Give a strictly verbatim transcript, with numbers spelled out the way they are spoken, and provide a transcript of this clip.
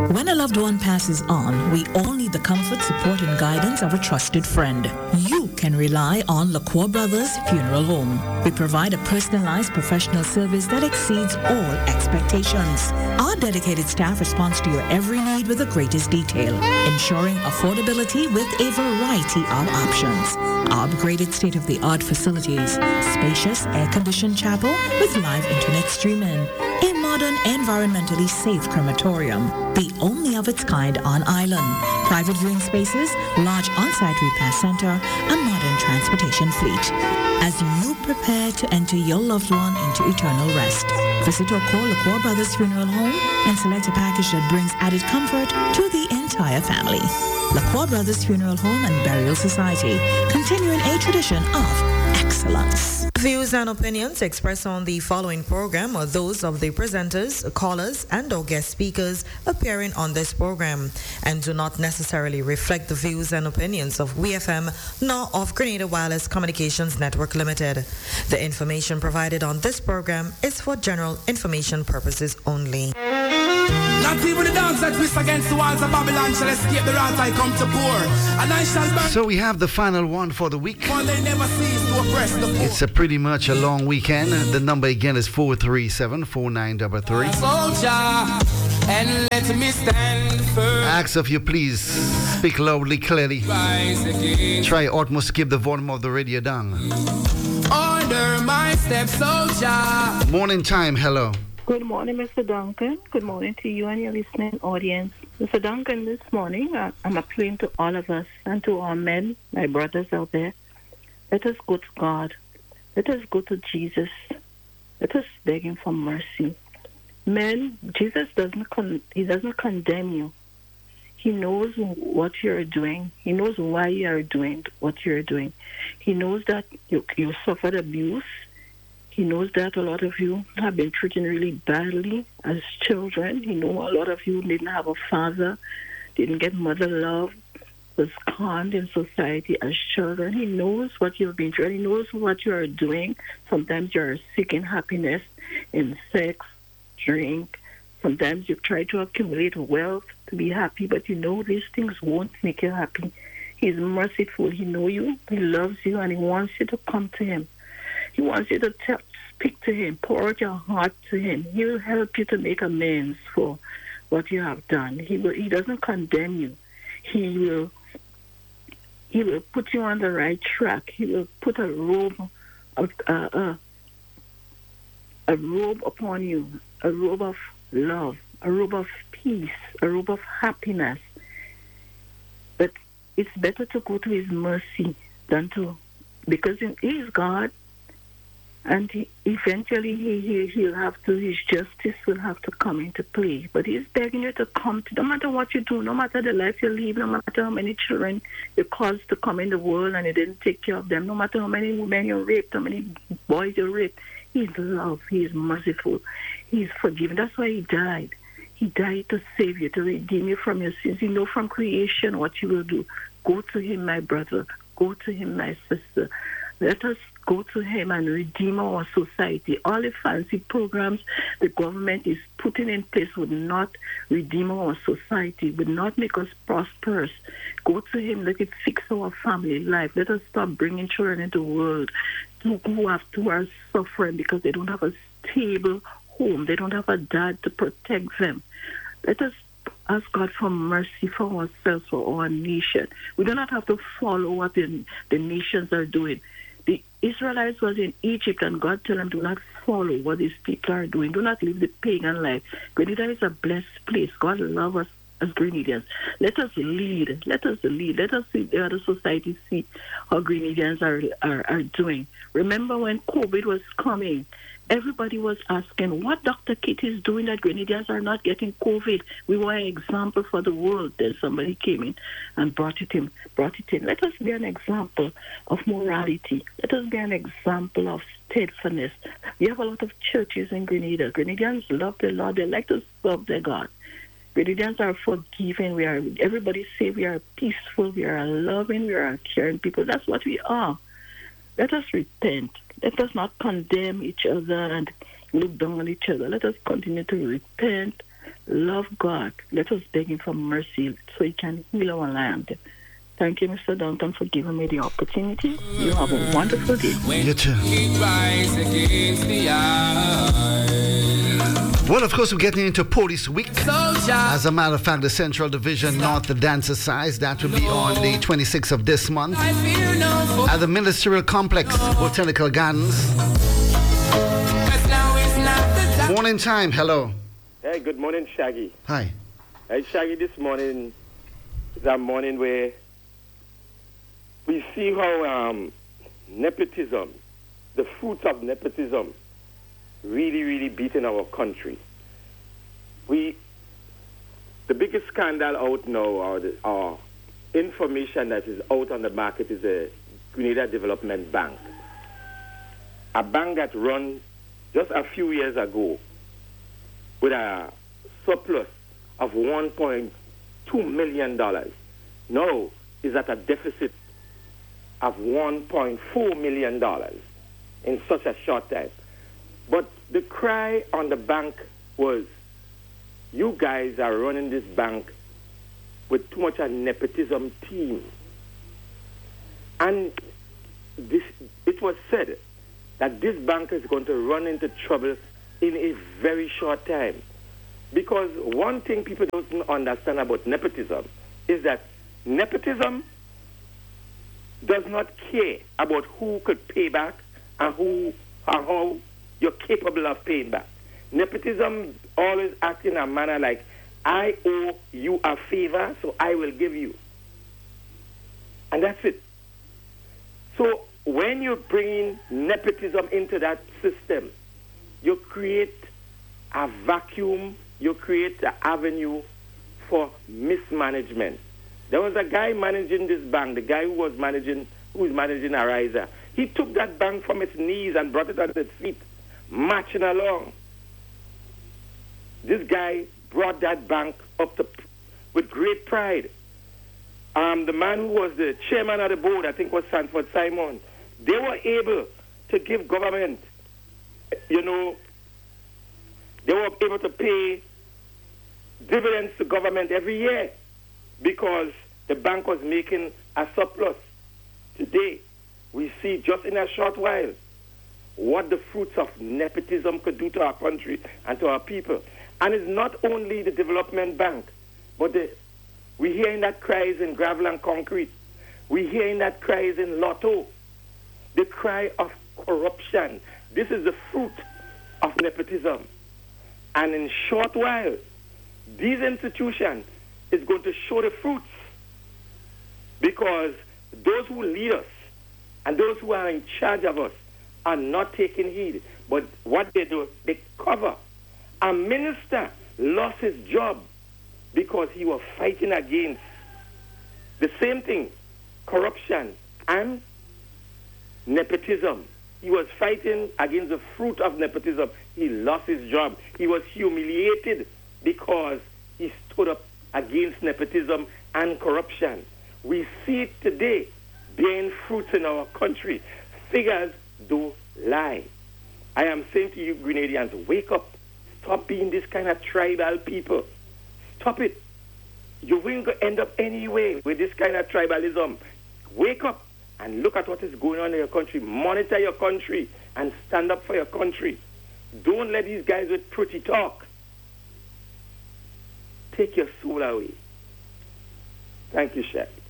When a loved one passes on, we all need the comfort, support, and guidance of a trusted friend. You can rely on LaCour Brothers Funeral Home. We provide a personalized professional service that exceeds all expectations. Our dedicated staff responds to your every need with the greatest detail, ensuring affordability with a variety of options. Our upgraded state-of-the-art facilities, spacious air-conditioned chapel with live internet streaming, a modern, environmentally safe crematorium, the only of its kind on island, private viewing spaces, large on-site repast center, a modern transportation fleet. As you prepare to enter your loved one into eternal rest, visit or call LaCour Brothers Funeral Home and select a package that brings added comfort to the entire family. LaCour Brothers Funeral Home and Burial Society, continuing a tradition of excellence. Views and opinions expressed on the following program are those of the presenters, callers, and or guest speakers appearing on this program and do not necessarily reflect the views and opinions of W F M nor of Grenada Wireless Communications Network Limited. The information provided on this program is for general information purposes only. Not even the dogs that twist against the walls of Babylon shall escape the wrath I come to pour. And I shall burn. So we have the final one for the week. For they never cease to oppress the poor. It's a pretty much a long weekend. The number again is four three seven, four nine three three. Soldier, and let me stand firm. Ask of you, please speak loudly, clearly. Try utmost to keep the volume of the radio down. Order my steps, soldier. Morning time, hello. Good morning, Mister Duncan. Good morning to you and your listening audience. Mister Duncan, this morning uh, I'm appealing to all of us and to our men, my brothers out there. Let us go to God. Let us go to Jesus. Let us beg Him for mercy. Men, Jesus doesn't con- He doesn't condemn you. He knows what you're doing. He knows why you are doing what you're doing. He knows that you you suffered abuse. He knows that a lot of you have been treated really badly as children. He knows a lot of you didn't have a father, didn't get mother love, was conned in society as children. He knows what you've been through. He knows what you are doing. Sometimes you're seeking happiness in sex, drink. Sometimes you try to accumulate wealth to be happy, but you know these things won't make you happy. He's merciful. He knows you. He loves you, and He wants you to come to Him. He wants you to tell, speak to Him, pour out your heart to Him. He will help you to make amends for what you have done. He will. He doesn't condemn you. He will. He will put you on the right track. He will put a robe, of, uh, uh, a robe upon you, a robe of love, a robe of peace, a robe of happiness. But it's better to go to His mercy than to, because He is God. And he, eventually he, he, he'll have to, his justice will have to come into play. But He's begging you to come to, no matter what you do, no matter the life you live, no matter how many children you caused to come in the world and you didn't take care of them, no matter how many women you raped, how many boys you raped, He's love, He is merciful, He's forgiving. That's why He died. He died to save you, to redeem you from your sins. You know from creation what you will do. Go to Him, my brother. Go to Him, my sister. Let us go to Him and redeem our society. All the fancy programs the government is putting in place would not redeem our society, would not make us prosperous. Go to Him. Let it fix our family life. Let us stop bringing children into the world who, who, have, who are suffering because they don't have a stable home. They don't have a dad to protect them. Let us ask God for mercy for ourselves, for our nation. We do not have to follow what the, the nations are doing. The Israelites was in Egypt, and God told them, do not follow what these people are doing. Do not live the pagan life. Grenada is a blessed place. God loves us as Grenadians. Let us lead. Let us lead. Let us see the other societies see how Grenadians are, are, are doing. Remember when COVID was coming, everybody was asking what Doctor Kitty is doing that Grenadians are not getting COVID. We were an example for the world. Then somebody came in and brought it in. Brought it in. Let us be an example of morality. Let us be an example of steadfastness. We have a lot of churches in Grenada. Grenadians love the Lord. They like to serve their God. Grenadians are forgiving. We are. Everybody say we are peaceful. We are loving. We are caring people. That's what we are. Let us repent. Let us not condemn each other and look down on each other. Let us continue to repent love God. Let us beg him for mercy so he can heal our land. Thank you, Mister Duncan, for giving me the opportunity. You have a wonderful day. You too. Well, of course, we're getting into Police Week. As a matter of fact, the Central Division North Dance Exercise, that will be on the twenty-sixth of this month at the Ministerial Complex, Botanical Gardens. Morning time, hello. Hey, good morning, Shaggy. Hi. Hey, Shaggy, this morning is a morning where we see how um, nepotism, the fruits of nepotism, really, really beating our country. We, the biggest scandal out now, or, the, or information that is out on the market, is the Grenada Development Bank. A bank that run just a few years ago with a surplus of one point two million dollars. Now is at a deficit of one point four million dollars in such a short time. But the cry on the bank was, you guys are running this bank with too much a nepotism team. And this, it was said that this bank is going to run into trouble in a very short time. Because one thing people don't understand about nepotism is that nepotism does not care about who could pay back and who and how you're capable of paying back. Nepotism always acts in a manner like, I owe you a favor, so I will give you. And that's it. So when you bring in nepotism into that system, you create a vacuum, you create an avenue for mismanagement. There was a guy managing this bank, the guy who was managing, who was managing Ariza. He took that bank from its knees and brought it on its feet, marching along. This guy brought that bank up to, with great pride. Um, the man who was the chairman of the board, I think was Sanford Simon, they were able to give government, you know, they were able to pay dividends to government every year because the bank was making a surplus. Today, we see just in a short while what the fruits of nepotism could do to our country and to our people. And it's not only the development bank, but the, we're hearing that cries in gravel and concrete. We're hearing that cries in lotto. The cry of corruption. This is the fruit of nepotism. And in short while, these institutions is going to show the fruits because those who lead us and those who are in charge of us are not taking heed. But what they do, they cover. A minister lost his job because he was fighting against the same thing, corruption and nepotism. He was fighting against the fruit of nepotism. He lost his job. He was humiliated because he stood up against nepotism and corruption. We see it today bearing fruits in our country. Figures do lie. I am saying to you, Grenadians, wake up. Stop being this kind of tribal people. Stop it. You will end up anyway with this kind of tribalism. Wake up and look at what is going on in your country. Monitor your country and stand up for your country. Don't let these guys with pretty talk take your soul away. Thank you, Chef.